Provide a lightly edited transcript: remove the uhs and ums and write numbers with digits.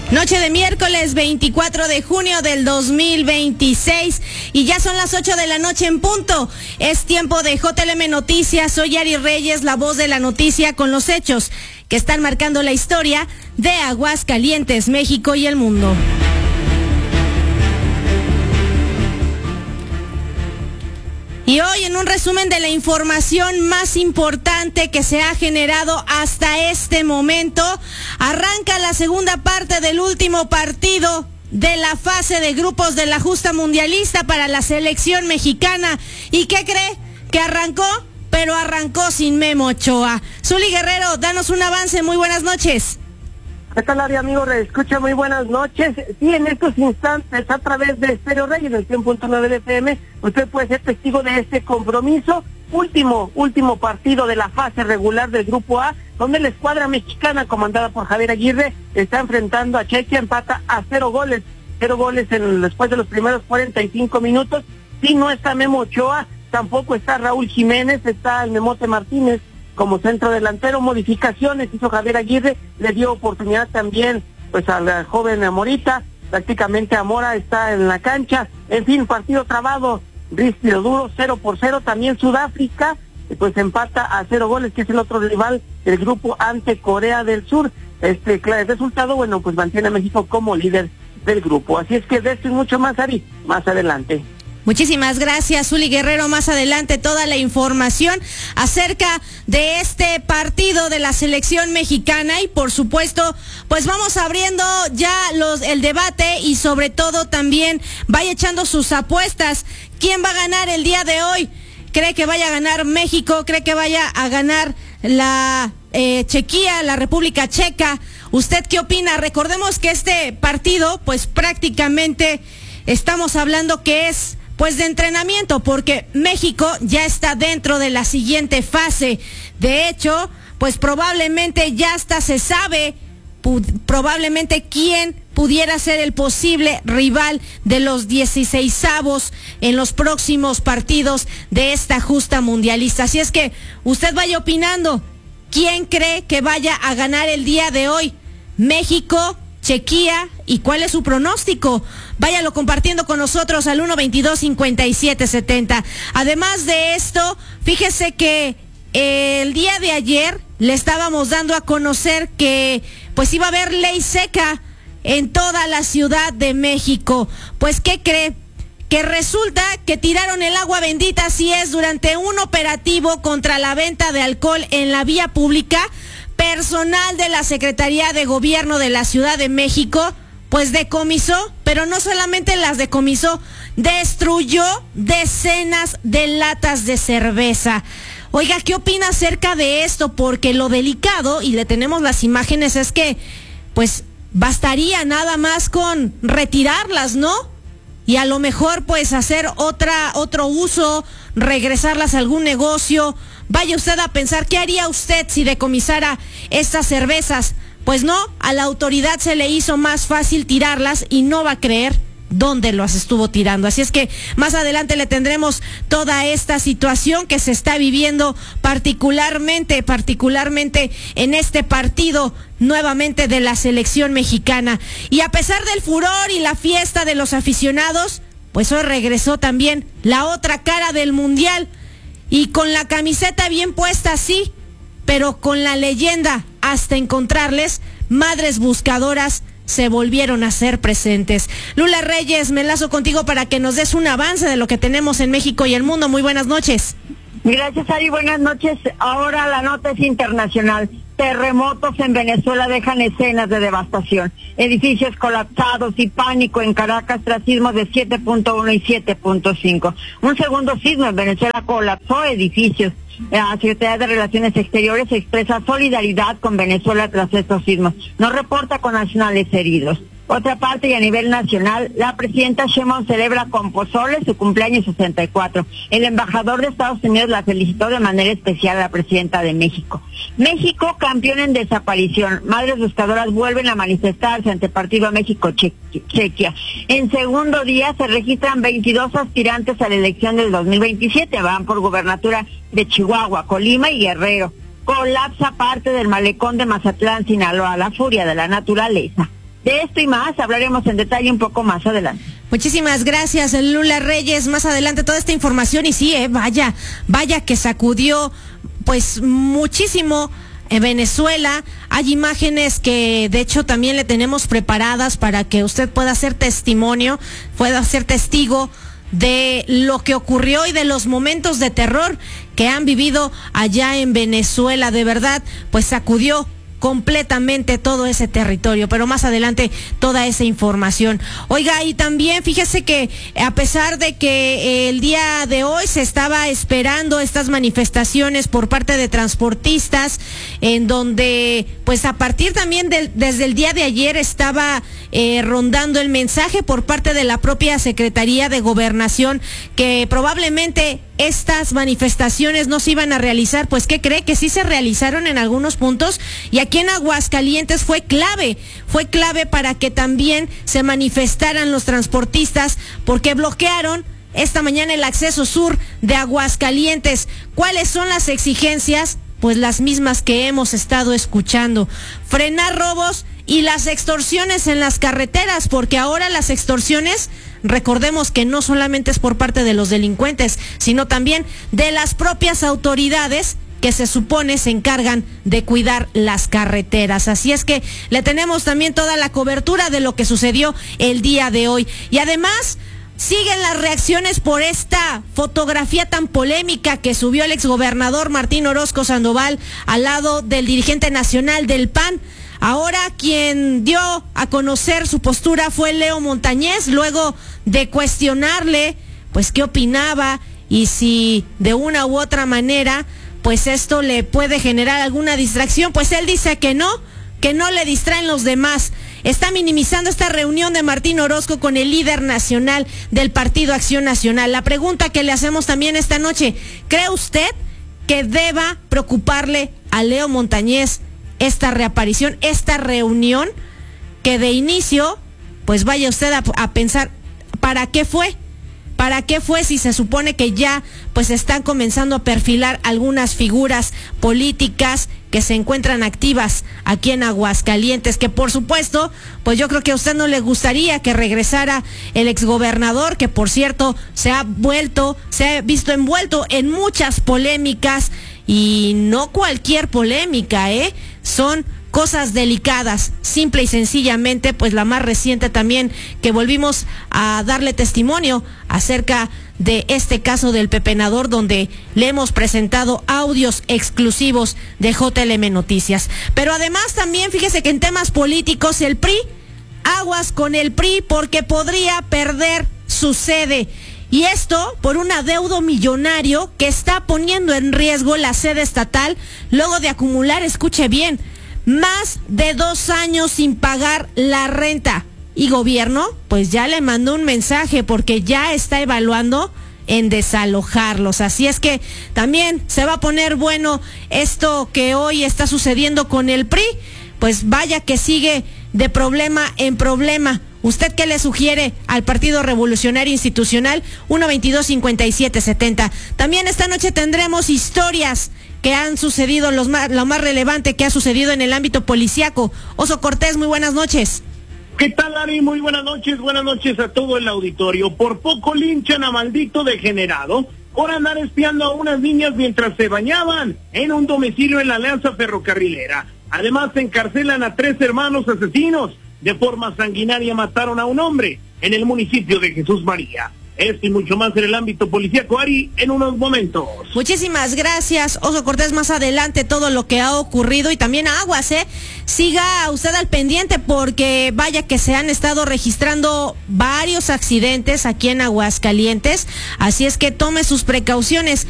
Noche de miércoles 24 de junio del 2026 y ya son las 8 de la noche en punto. Es tiempo de JLM Noticias. Soy Ari Reyes, la voz de la noticia con los hechos que están marcando la historia de Aguascalientes, México y el mundo. Y hoy, en un resumen de la información más importante que se ha generado hasta este momento, arranca la segunda parte del último partido de la fase de grupos de la justa mundialista para la selección mexicana. ¿Y qué cree? Que arrancó, pero arrancó sin Memo Ochoa. Zuli Guerrero, danos un avance. Muy buenas noches. ¿Qué tal, Ari, amigo? Escucha, muy buenas noches. Sí, en estos instantes, a través de Estéreo Rey, en el 100.9 de FM, usted puede ser testigo de este compromiso. Último partido de la fase regular del Grupo A, donde la escuadra mexicana, comandada por Javier Aguirre, está enfrentando a Chequia, empata a 0 goles. 0 goles después de los primeros 45 minutos. Sí, no está Memo Ochoa, tampoco está Raúl Jiménez, está el Memote Martínez como centro delantero. Modificaciones hizo Javier Aguirre, le dio oportunidad también pues a la joven Morita, prácticamente Amora está en la cancha. En fin, partido trabado, ríspido, duro, 0-0. También Sudáfrica pues empata a 0 goles, que es el otro rival del grupo ante Corea del Sur. El resultado, bueno, pues mantiene a México como líder del grupo. Así es que de esto y mucho más, Ari, más adelante. Muchísimas gracias, Zuli Guerrero. Más adelante toda la información acerca de este partido de la selección mexicana y por supuesto, pues vamos abriendo ya el debate y sobre todo también vaya echando sus apuestas. ¿Quién va a ganar el día de hoy? ¿Cree que vaya a ganar México? ¿Cree que vaya a ganar la Chequia, la República Checa? ¿Usted qué opina? Recordemos que este partido, pues prácticamente estamos hablando que es pues de entrenamiento, porque México ya está dentro de la siguiente fase. De hecho, pues probablemente ya hasta se sabe probablemente quién pudiera ser el posible rival de los 16avos en los próximos partidos de esta justa mundialista. Así es que usted vaya opinando, ¿quién cree que vaya a ganar el día de hoy? ¿México, Chequia? ¿Y cuál es su pronóstico? Váyalo compartiendo con nosotros al 122-5770. Además de esto, fíjese que el día de ayer le estábamos dando a conocer que pues iba a haber ley seca en toda la Ciudad de México. Pues, ¿qué cree? Que resulta que tiraron el agua bendita, así es, durante un operativo contra la venta de alcohol en la vía pública. Personal de la Secretaría de Gobierno de la Ciudad de México pues decomisó, pero no solamente las decomisó, destruyó decenas de latas de cerveza. Oiga, ¿qué opina acerca de esto? Porque lo delicado, y le tenemos las imágenes, es que pues bastaría nada más con retirarlas, ¿no? Y a lo mejor pues hacer otro uso, regresarlas a algún negocio. Vaya usted a pensar, ¿qué haría usted si decomisara estas cervezas? Pues no, a la autoridad se le hizo más fácil tirarlas y no va a creer dónde las estuvo tirando. Así es que más adelante le tendremos toda esta situación que se está viviendo particularmente en este partido nuevamente de la selección mexicana. Y a pesar del furor y la fiesta de los aficionados, pues hoy regresó también la otra cara del mundial y con la camiseta bien puesta, sí, pero con la leyenda hasta encontrarles, madres buscadoras se volvieron a ser presentes. Lula Reyes, me enlazo contigo para que nos des un avance de lo que tenemos en México y el mundo. Muy buenas noches. Gracias, Ari, buenas noches. Ahora la nota es internacional. Terremotos en Venezuela dejan escenas de devastación. Edificios colapsados y pánico en Caracas tras sismos de 7.1 y 7.5. Un segundo sismo en Venezuela colapsó edificios. La Secretaría de Relaciones Exteriores expresa solidaridad con Venezuela tras estos sismos. No reporta con nacionales heridos. Otra parte, y a nivel nacional, la presidenta Sheinbaum celebra con pozole su cumpleaños 64. El embajador de Estados Unidos la felicitó de manera especial a la presidenta de México. México, campeón en desaparición. Madres buscadoras vuelven a manifestarse ante Partido México-Chequia. En segundo día se registran 22 aspirantes a la elección del 2027. Van por gubernatura de Chihuahua, Colima y Guerrero. Colapsa parte del malecón de Mazatlán, Sinaloa, la furia de la naturaleza. De esto y más hablaremos en detalle un poco más adelante. Muchísimas gracias, Lula Reyes. Más adelante toda esta información y sí, vaya que sacudió pues muchísimo en Venezuela. Hay imágenes que de hecho también le tenemos preparadas para que usted pueda ser testimonio, pueda ser testigo de lo que ocurrió y de los momentos de terror que han vivido allá en Venezuela. De verdad, pues sacudió completamente todo ese territorio, pero más adelante toda esa información. Oiga, y también fíjese que a pesar de que el día de hoy se estaba esperando estas manifestaciones por parte de transportistas, en donde pues a partir también desde el día de ayer estaba rondando el mensaje por parte de la propia Secretaría de Gobernación que probablemente estas manifestaciones no se iban a realizar. Pues ¿qué cree? Que sí se realizaron en algunos puntos, y aquí en Aguascalientes fue clave para que también se manifestaran los transportistas, porque bloquearon esta mañana el acceso sur de Aguascalientes. ¿Cuáles son las exigencias? Pues las mismas que hemos estado escuchando: frenar robos y las extorsiones en las carreteras, porque ahora las extorsiones, recordemos que no solamente es por parte de los delincuentes, sino también de las propias autoridades que se supone se encargan de cuidar las carreteras. Así es que le tenemos también toda la cobertura de lo que sucedió el día de hoy. Y además siguen las reacciones por esta fotografía tan polémica que subió el exgobernador Martín Orozco Sandoval al lado del dirigente nacional del PAN. Ahora quien dio a conocer su postura fue Leo Montañez, luego de cuestionarle pues qué opinaba y si de una u otra manera pues esto le puede generar alguna distracción. Pues él dice que no le distraen los demás. Está minimizando esta reunión de Martín Orozco con el líder nacional del Partido Acción Nacional. La pregunta que le hacemos también esta noche: ¿cree usted que deba preocuparle a Leo Montañez esta reaparición, esta reunión, que de inicio pues vaya usted a pensar ¿para qué fue? ¿Para qué fue si se supone que ya pues están comenzando a perfilar algunas figuras políticas que se encuentran activas aquí en Aguascalientes? Que por supuesto, pues yo creo que a usted no le gustaría que regresara el exgobernador, que por cierto se ha visto envuelto en muchas polémicas, y no cualquier polémica, son cosas delicadas, simple y sencillamente, pues la más reciente también, que volvimos a darle testimonio acerca de este caso del pepenador, donde le hemos presentado audios exclusivos de JLM Noticias. Pero además también fíjese que en temas políticos el PRI, aguas con el PRI, porque podría perder su sede. Y esto por un adeudo millonario que está poniendo en riesgo la sede estatal, luego de acumular, escuche bien, más de 2 años sin pagar la renta. Y gobierno pues ya le mandó un mensaje, porque ya está evaluando en desalojarlos. Así es que también se va a poner bueno esto que hoy está sucediendo con el PRI. Pues vaya que sigue de problema en problema. ¿Usted qué le sugiere al Partido Revolucionario Institucional? 122-5770. También esta noche tendremos historias que han sucedido, lo más relevante que ha sucedido en el ámbito policíaco. Oso Cortés, muy buenas noches. ¿Qué tal, Ari? Muy buenas noches a todo el auditorio. Por poco linchan a maldito degenerado por andar espiando a unas niñas mientras se bañaban en un domicilio en la Alianza Ferrocarrilera. Además, encarcelan a 3 hermanos asesinos. De forma sanguinaria mataron a un hombre en el municipio de Jesús María. Esto y mucho más en el ámbito policíaco, Ari, en unos momentos. Muchísimas gracias, Oso Cortés. Más adelante todo lo que ha ocurrido, y también aguas, siga usted al pendiente, porque vaya que se han estado registrando varios accidentes aquí en Aguascalientes, así es que tome sus precauciones.